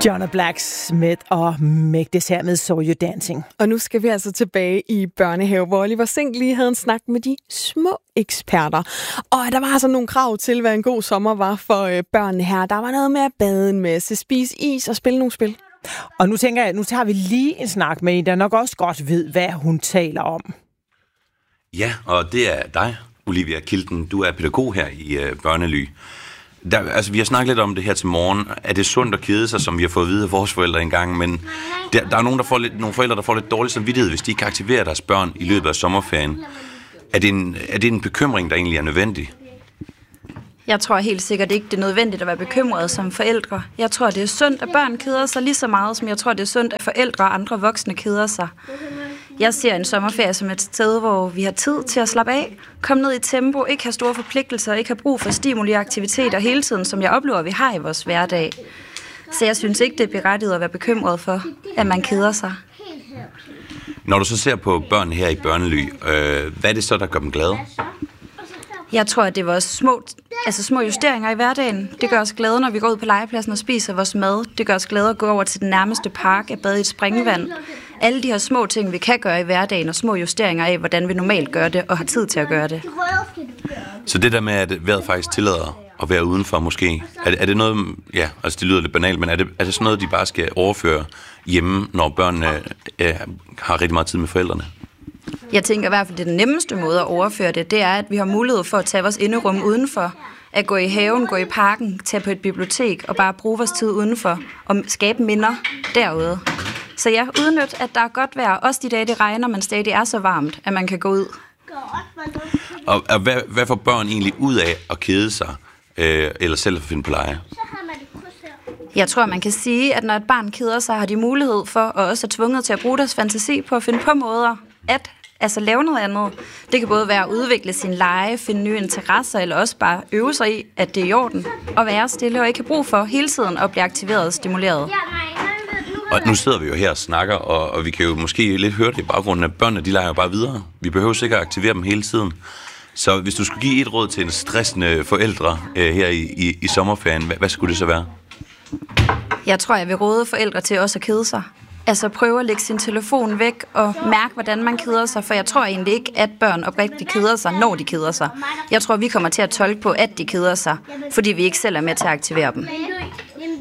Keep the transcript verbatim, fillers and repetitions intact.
John Blacksmith og Meg her med So You Dancing. Og nu skal vi altså tilbage i børnehave, hvor Oliver Sink lige havde en snak med de små eksperter. Og der var altså nogle krav til, hvad en god sommer var for øh, børnene her. Der var noget med at bade en masse, spise is og spille nogle spil. Og nu tænker jeg, nu tager vi lige en snak med en, der nok også godt ved, hvad hun taler om. Ja, og det er dig, Olivia Kilden. Du er pædagog her i øh, Børnely. Der, altså, vi har snakket lidt om det her til morgen. Er det sundt at kede sig, som vi har fået at vide af vores forældre engang? Men der, der er nogen, der får lidt, nogle forældre, der får lidt dårlig samvittighed, hvis de ikke aktiverer deres børn i løbet af sommerferien. Er det en, er det en bekymring, der egentlig er nødvendig? Jeg tror helt sikkert ikke, det er nødvendigt at være bekymret som forældre. Jeg tror, det er sundt, at børn keder sig lige så meget, som jeg tror, det er sundt, at forældre og andre voksne keder sig. Jeg ser en sommerferie som et sted, hvor vi har tid til at slappe af, komme ned i tempo, ikke have store forpligtelser, ikke have brug for stimuli og aktiviteter hele tiden, som jeg oplever, vi har i vores hverdag. Så jeg synes ikke, det er berettiget at være bekymret for, at man keder sig. Når du så ser på børn her i Børnely, øh, hvad er det så, der gør dem glade? Jeg tror, at det er vores små, altså små justeringer i hverdagen. Det gør os glade, når vi går ud på legepladsen og spiser vores mad. Det gør os glade at gå over til den nærmeste park og bade i et springvand. Alle de her små ting, vi kan gøre i hverdagen, og små justeringer af, hvordan vi normalt gør det, og har tid til at gøre det. Så det der med, at vejret faktisk tillader at være udenfor måske, er det, er det noget, ja, altså det lyder lidt banalt, men er det, er det sådan noget, de bare skal overføre hjemme, når børnene øh, har rigtig meget tid med forældrene? Jeg tænker i hvert fald, det er den nemmeste måde at overføre det, det er, at vi har mulighed for at tage vores inderum udenfor, at gå i haven, gå i parken, tage på et bibliotek og bare bruge vores tid udenfor og skabe minder derude. Så ja, udnyt, at der er godt vejr, også de dage, det regner, men stadig er så varmt, at man kan gå ud. Og, og hvad, hvad får børn egentlig ud af at kede sig, øh, eller selv at finde på lege? Jeg tror, man kan sige, at når et barn keder sig, har de mulighed for, og også er tvunget til at bruge deres fantasi på at finde på måder at altså lave noget andet. Det kan både være at udvikle sin lege, finde nye interesser, eller også bare øve sig i, at det er i orden, og være stille og ikke have brug for hele tiden at blive aktiveret og stimuleret. Og nu sidder vi jo her og snakker, og, og vi kan jo måske lidt høre det i baggrunden, at børnene, de leger jo bare videre. Vi behøver sikkert at aktivere dem hele tiden. Så hvis du skulle give et råd til en stressende forældre øh, her i, i, i sommerferien, hvad, hvad skulle det så være? Jeg tror, jeg vil råde forældre til også at kede sig. Altså prøve at lægge sin telefon væk og mærke, hvordan man keder sig, for jeg tror egentlig ikke, at børn oprigtigt keder sig, når de keder sig. Jeg tror, vi kommer til at tolke på, at de keder sig, fordi vi ikke selv er med til at aktivere dem.